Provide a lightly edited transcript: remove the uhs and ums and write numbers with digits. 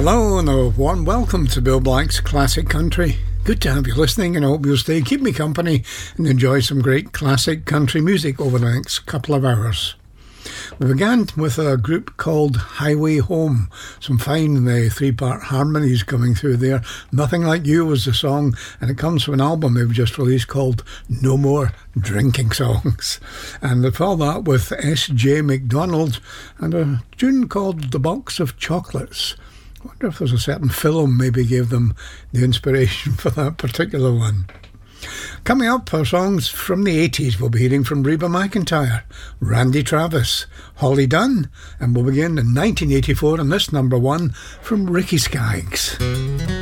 Hello and a warm welcome to Bill Black's Classic Country. Good to have you listening, and I hope you'll stay, keep me company and enjoy some great classic country music over the next couple of hours. We began with a group called Highway Home. Some fine three-part harmonies coming through there. Nothing Like You was the song, and it comes from an album they've just released called No More Drinking Songs. And they followed that with S.J. McDonald and a tune called The Box of Chocolates. I wonder if there's a certain film maybe gave them the inspiration for that particular one. Coming up are songs from the 80s. We'll be hearing from Reba McEntire, Randy Travis, Holly Dunn, and we'll begin in 1984 on this number one from Ricky Skaggs.